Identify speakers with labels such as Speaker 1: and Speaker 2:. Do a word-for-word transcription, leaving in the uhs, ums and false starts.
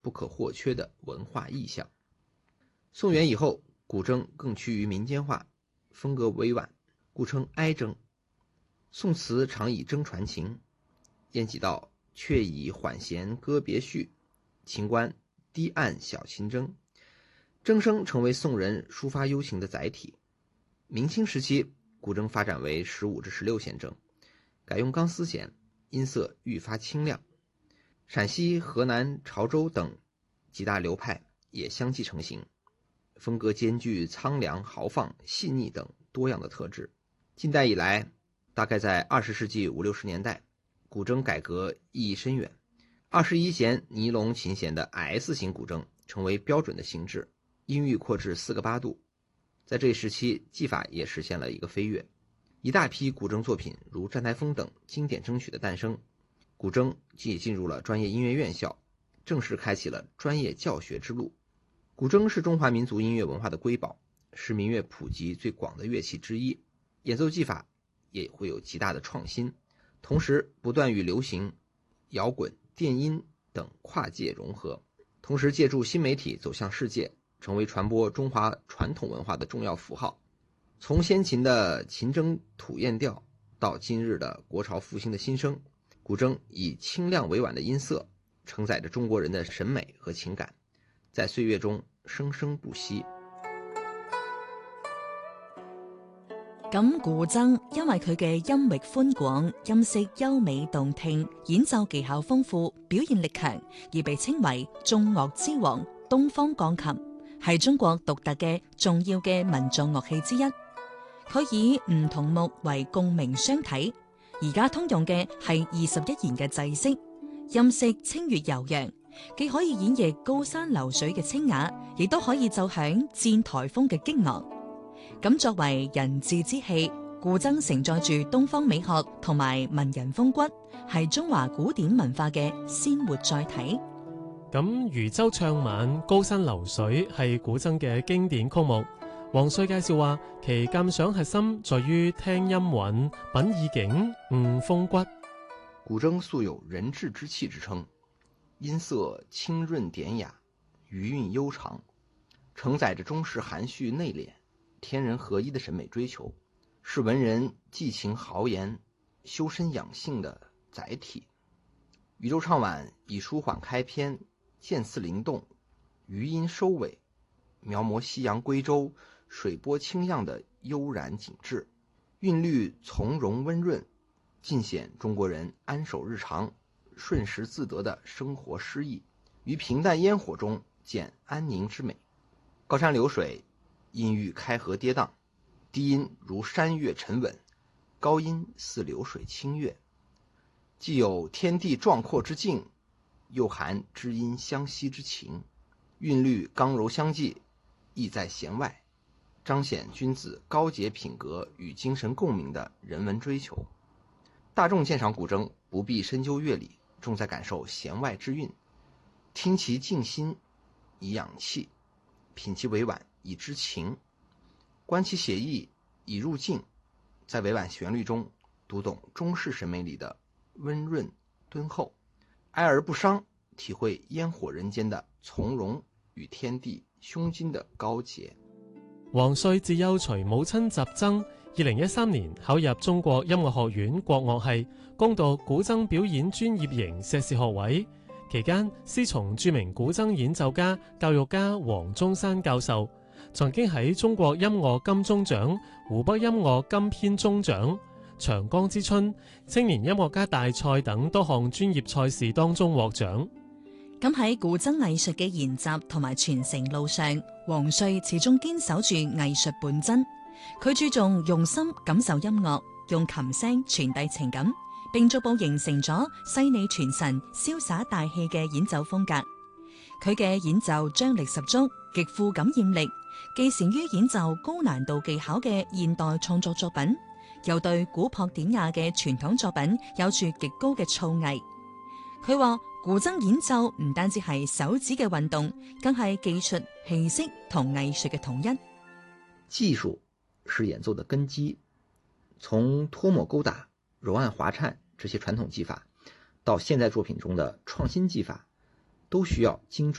Speaker 1: 不可或缺的文化意象。宋元以后，古筝更趋于民间化，风格委婉，故称哀筝。宋词常以筝传情，晏几道却以缓弦歌别序，秦观低按小琴筝，筝声成为宋人抒发忧情的载体。明清时期，古筝发展为十五至十六弦筝，改用钢丝弦，音色愈发清亮。陕西、河南、潮州等几大流派也相继成型，风格兼具苍凉、豪放、细腻等多样的特质。近代以来，大概在二十世纪五六十年代，古筝改革意义深远。二十一弦尼龙琴弦的 S 型古筝成为标准的形制，音域扩至四个八度。在这一时期，技法也实现了一个飞跃，一大批古筝作品如《站台风》等经典筝曲的诞生。古筝既进入了专业音乐院校，正式开启了专业教学之路。古筝是中华民族音乐文化的瑰宝，是民乐普及最广的乐器之一，演奏技法也会有极大的创新，同时不断与流行、摇滚、电音等跨界融合，同时借助新媒体走向世界，成为传播中华传统文化的重要符号。从先秦的秦筝吐燕调到今日的国潮复兴的新生，古筝以清亮委婉的音色承载着中国人的审美和情感，在岁月中生生不息。
Speaker 2: 咁古箏因為佢嘅音域寬廣、音色優美動聽、演奏技巧豐富、表現力強，而被稱為眾樂之王、東方鋼琴，係中國獨特嘅重要嘅民族樂器之一。佢以唔同目為共鳴雙體，而家通用嘅係二十一弦嘅制式，音色清越悠揚，既可以演繹高山流水嘅清雅，亦都可以奏響戰颱風嘅激昂。咁作為人質之器，古箏承載住東方美學同埋文人風骨，係中華古典文化嘅鮮活載體。
Speaker 3: 咁漁舟唱晚、高山流水係古箏嘅經典曲目。黃帥介紹話，其鑑賞核心在於聽音韻、品意境、悟風骨。
Speaker 1: 古箏素有人質之器之稱，音色清潤典雅，餘韻悠長，承載着中式含蓄內斂、天人合一的審美追求，是文人寄情豪言、修身養性的載體。漁舟唱晚以舒緩開篇、漸次靈動、餘音收尾，描摹夕陽歸舟、水波清漾的悠然景致，韻律從容溫潤，盡顯中國人安守日常、順時自得的生活詩意，於平淡煙火中見安寧之美。高山流水，音域開合跌宕，低音如山岳沉穩，高音似流水清越，既有天地壯闊之境，又含知音相惜之情，韻律剛柔相濟，意在弦外，彰顯君子高潔品格與精神共鳴的人文追求。大眾鑑賞古箏不必深究樂理，重在感受弦外之韻，聽其靜心以養氣，品其委婉以知情，觀其寫意以入境，在委婉旋律中讀懂中式審美裡的溫潤敦厚，哀而不傷，體會煙火人間的從容與天地胸襟的高潔。
Speaker 3: 黃帥自幼隨母親習箏，二零一三年考入中國音樂學院國樂系，攻讀古箏表演專業型碩士學位。期間師從著名古箏演奏家、教育家黃中山教授，曾經喺中國音樂金鐘獎、湖北音樂金編鐘獎、長江之春、青年音樂家大賽等多項專業賽事當中獲獎。
Speaker 2: 咁喺古箏藝術嘅研習同埋傳承路上，黃帥始終堅守住藝術本真。佢注重用心感受音樂，用琴聲傳遞情感，並逐步形成咗細膩傳神、瀟灑大氣嘅演奏風格。佢嘅演奏張力十足，極富感染力，既善於演奏高難度技巧嘅現代創作作品，又對古樸典雅嘅傳統作品有住極高嘅造詣。佢話古箏演奏唔單止係手指嘅運動，更係技術、氣息同藝術嘅統一。
Speaker 1: 技術是演奏的根基，從拖抹勾打、揉按滑顫這些傳統技法，到現代作品中的創新技法， 都需要精準